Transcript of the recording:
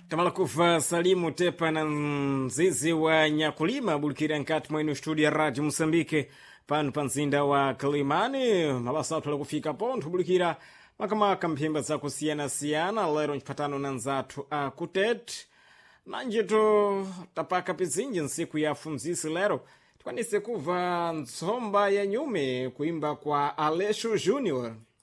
Tamala kuva Salimu Tepa na mzizi wa Nyakulima bulikira nkati mwenu studio ya Radio Msambike panu panzinda wa Kalimani mabasa watu kufika pontu bulikira makamaka mpimba za kusiyana lero nchipatano na nzatu kutet na njito tapaka pizinji nsiku ya funzisi lero tukwanise kuva nsomba ya nyume kuimba kwa Alessio Junior.